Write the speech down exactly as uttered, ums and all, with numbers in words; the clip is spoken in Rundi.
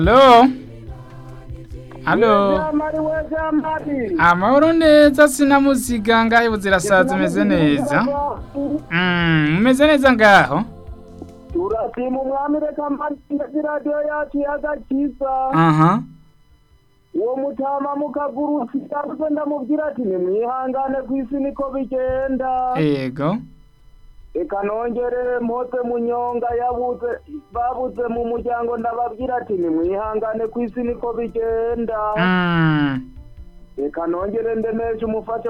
Hello? Hello? Jamari we jamari. Amahoro neza sinamuziga ngaho ibuzirasaza umeze neza. Mm, umeze neza ngaho? Turasimu umwami reka mpamvu radio yacu y'agakiza. Aha. Uwo mutama mukagurusi cyangwa ndamubwira ati nimwihangane kw'isi niko bigenda. Ego. Eka nongere mpoze munyonga yabuze babuze mu muryango ndababwira ati nimwihangane kw'isi niko bigenda. Mm. Eka nongere ndemeshe umufasha